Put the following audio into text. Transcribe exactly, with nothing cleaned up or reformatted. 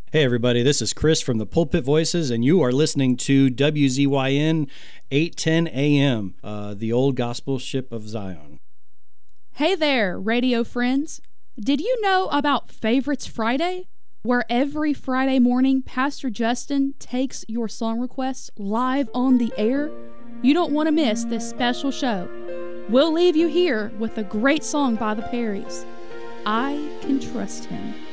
Hey everybody, this is Chris from the Pulpit Voices, and you are listening to W Z Y N eight ten A M, uh, the old gospel ship of Zion. Hey there, radio friends. Did you know about Favorites Friday? Where every Friday morning, Pastor Justin takes your song requests live on the air? You don't want to miss this special show. We'll leave you here with a great song by the Perrys, I Can Trust Him.